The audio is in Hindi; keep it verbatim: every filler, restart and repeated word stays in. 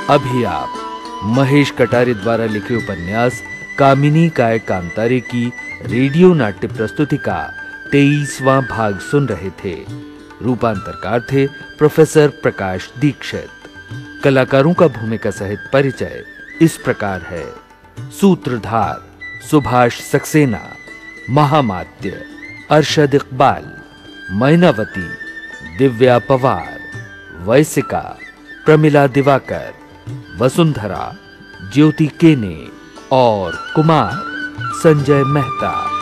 अभी आप महेश कटारे द्वारा लिखे उपन्यास कामिनी काय कांतारे की रेडियो नाट्य प्रस्तुति का तेईसवां भाग सुन रहे थे। रूपांतरकार थे प्रोफेसर प्रकाश दीक्षित। कलाकारों का भूमिका सहित परिचय इस प्रकार है। सूत्रधार सुभाष सक्सेना, महामात्य अरशद इकबाल, मैनावती दिव्या पवार, वैसिका प्रमिला दिवाकर, वसुंधरा ज्योति केने और कुमार संजय मेहता।